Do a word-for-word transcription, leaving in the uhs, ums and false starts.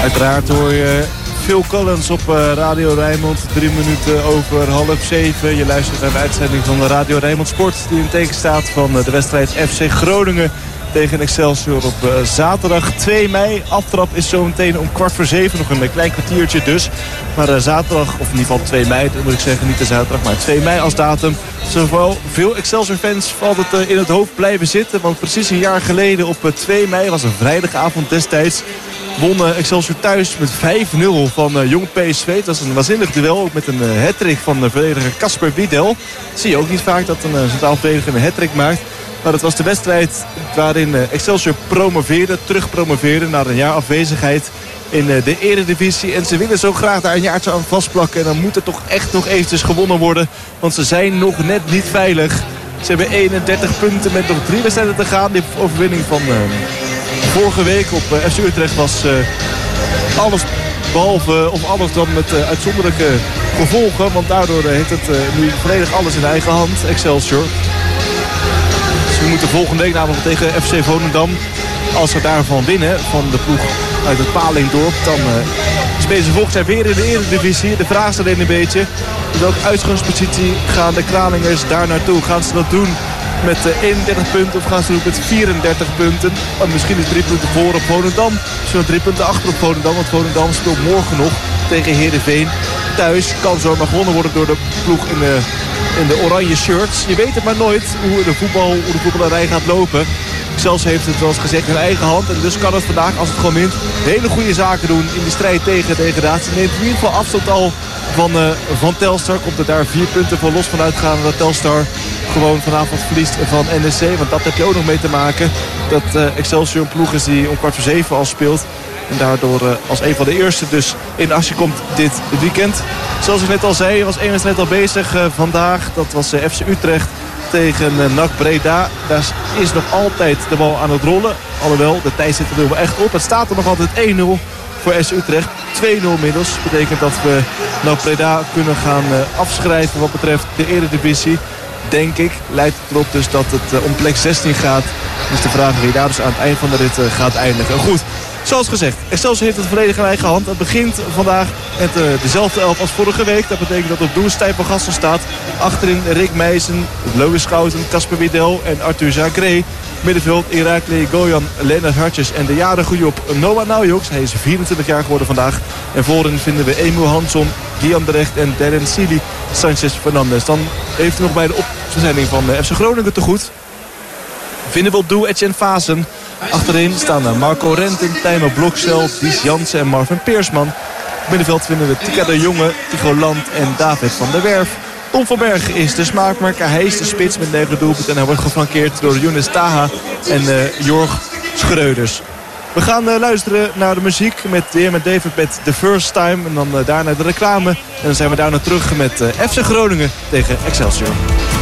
Uiteraard hoor je Phil Collins op Radio Rijnmond. Drie minuten over half zeven. Je luistert naar de uitzending van de Radio Rijnmond Sport. Die in teken staat van de wedstrijd F C Groningen tegen Excelsior op uh, zaterdag twee mei. Aftrap is zo meteen om kwart voor zeven. Nog een klein kwartiertje dus. Maar uh, zaterdag, of in ieder geval twee mei, dat moet ik zeggen, niet de zaterdag, maar twee mei als datum. Zowel veel Excelsior-fans valt het uh, in het hoofd blijven zitten. Want precies een jaar geleden op uh, twee mei, was een vrijdagavond destijds, won uh, Excelsior thuis met vijf nul van uh, Jong P S V. Het was een waanzinnig duel, ook met een uh, hattrick van de verdediger Casper Wiedel. Dat zie je ook niet vaak, dat een uh, centraal verdediger een hattrick maakt. Maar het was de wedstrijd waarin Excelsior promoveerde, terug promoveerde na een jaar afwezigheid in de Eredivisie. En ze willen zo graag daar een jaartje aan vastplakken. En dan moet er toch echt nog eventjes gewonnen worden. Want ze zijn nog net niet veilig. Ze hebben eenendertig punten met nog drie wedstrijden te gaan. Die overwinning van uh, vorige week op uh, F C Utrecht was uh, alles behalve, of alles dan met uh, uitzonderlijke gevolgen. Want daardoor uh, heeft het uh, nu volledig alles in eigen hand, Excelsior. We moeten volgende week namelijk tegen F C Volendam. Als we daarvan winnen, van de ploeg uit het Palingdorp, dan uh, spelen ze volgens mij weer in de Eredivisie. De vraag is alleen een beetje, in welke uitgangspositie gaan de Kralingers daar naartoe? Gaan ze dat doen met uh, eenendertig punten of gaan ze doen met vierendertig punten? Oh, misschien is drie punten voor op Volendam. Misschien drie punten achter op Volendam, want Volendam speelt morgen nog tegen Heerenveen. Thuis kan zomaar gewonnen worden door de ploeg in de, in de oranje shirts. Je weet het maar nooit hoe de, voetbal, hoe de voetballerij gaat lopen. Zelfs heeft het wel eens gezegd in eigen hand. En dus kan het vandaag, als het gewoon wint, hele goede zaken doen in de strijd tegen degradatie. Neemt in ieder geval afstand al van, uh, van Telstar. Komt er daar vier punten van los van uitgaan dat Telstar gewoon vanavond verliest van N E C. Want dat heb je ook nog mee te maken. Dat uh, Excelsior een ploeg is die om kwart voor zeven al speelt. En daardoor uh, als een van de eerste dus in actie komt dit weekend. Zoals ik net al zei, was één wedstrijd al bezig uh, vandaag. Dat was uh, F C Utrecht tegen uh, N A C Breda. Daar is nog altijd de bal aan het rollen. Alhoewel, de tijd zit er wel echt op. Het staat er nog altijd één nul voor F C Utrecht. twee nul inmiddels. Dat betekent dat we N A C Breda kunnen gaan uh, afschrijven wat betreft de Eredivisie. Denk ik, lijkt het erop dus dat het uh, om plek zestien gaat. Dus de vraag wie daar dus aan het eind van de rit uh, gaat eindigen. Goed. Zoals gezegd, Excelsior heeft het volledig in eigen hand. Het begint vandaag met uh, dezelfde elf als vorige week. Dat betekent dat op doel Stijn van Gasten staat. Achterin Rick Meijsen, Lois Schouten, Casper Wiedel en Arthur Zagré. Middenveld Irakli Goyan, Lennart Hartjes en de jarige Job Noah Naujoks. Hij is vierentwintig jaar geworden vandaag. En voorin vinden we Emil Hansson, Guillaume de Recht en Darren Sili, Sanchez Fernandez. Dan heeft hij nog bij de opzending van uh, F C Groningen te goed. Vinden we op doel Etienne Vazen. Achterin staan Marco Renten, Tijmo Blokcel, Dies Jansen en Marvin Peersman. Op middenveld vinden we Tika de Jonge, Tycho Land en David van der Werf. Tom van Bergen is de smaakmaker. Hij is de spits met negen doelpunten en hij wordt geflankeerd door Younes Taha en uh, Jorg Schreuders. We gaan uh, luisteren naar de muziek met de heer met David met The First Time. En dan uh, daarna de reclame. En dan zijn we daarna terug met uh, F C Groningen tegen Excelsior.